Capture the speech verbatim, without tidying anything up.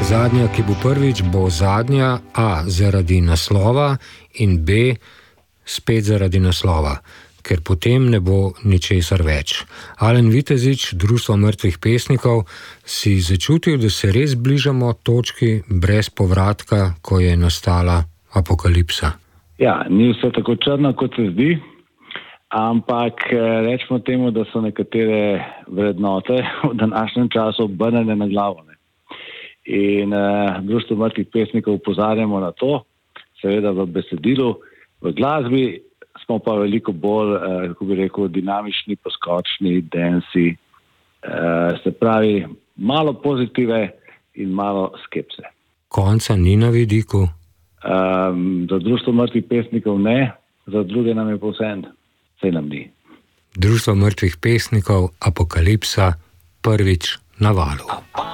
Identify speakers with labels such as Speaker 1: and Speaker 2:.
Speaker 1: Zadnja, ki bo prvič, bo zadnja A zaradi naslova in B spet zaradi naslova, ker potem ne bo ničesar več. Alen Vitezič, Društvo mrtvih pesnikov, si začutil, da se res bližamo točki brez povratka, ko je nastala apokalipsa?
Speaker 2: Ja, ni vse tako črno, kot se zdi, ampak rečemo temu, da so nekatere vrednote v današnjem času obrnjene na glavo. In uh, Društvo mrtvih pesnikov opozarjamo na to, seveda v besedilu, v glasbi smo pa veliko bolj, uh, kako bi rekel, dinamični, poskočni, dansi, uh, se pravi, malo pozitive in malo skepse.
Speaker 1: Konca ni na vidiku?
Speaker 2: Um, za Društvo mrtvih pesnikov ne, za druge nam je povsem, saj nam ni.
Speaker 1: Društvo mrtvih pesnikov, apokalipsa, prvič na valu.